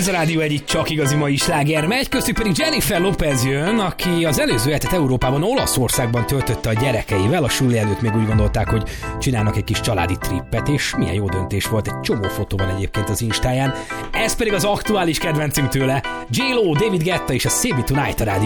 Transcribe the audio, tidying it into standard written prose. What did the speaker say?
Ez a Rádió egyik csak igazi mai sláger megy, köztük pedig Jennifer Lopez jön, aki az előző hetet Európában, Olaszországban töltötte a gyerekeivel. A suli előtt még úgy gondolták, hogy csinálnak egy kis családi trippet, és milyen jó döntés volt. Egy csomó fotó van egyébként az Instáján. Ez pedig az aktuális kedvencünk tőle, J-Lo, David Guetta és a Save Me Tonight a Rádió